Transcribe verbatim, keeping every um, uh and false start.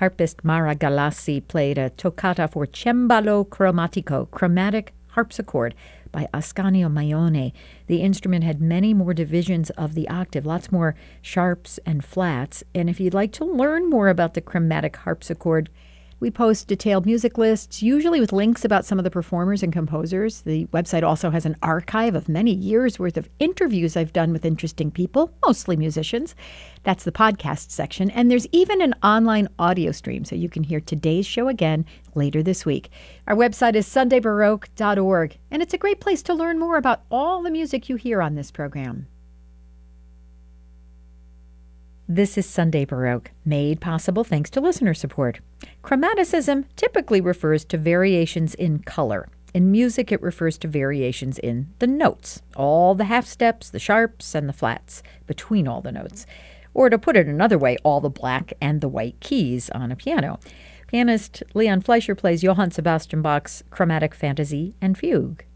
harpist Mara Galassi played a toccata for cembalo cromatico, chromatic harpsichord, by Ascanio Maione. The instrument had many more divisions of the octave, lots more sharps and flats. And if you'd like to learn more about the chromatic harpsichord, we post detailed music lists, usually with links about some of the performers and composers. The website also has an archive of many years' worth of interviews I've done with interesting people, mostly musicians. That's the podcast section. And there's even an online audio stream, so you can hear today's show again later this week. Our website is sunday baroque dot org, and it's a great place to learn more about all the music you hear on this program. This is Sunday Baroque, made possible thanks to listener support. Chromaticism typically refers to variations in color. In music, it refers to variations in the notes, all the half steps, the sharps, and the flats between all the notes. Or to put it another way, all the black and the white keys on a piano. Pianist Leon Fleischer plays Johann Sebastian Bach's Chromatic Fantasy and Fugue.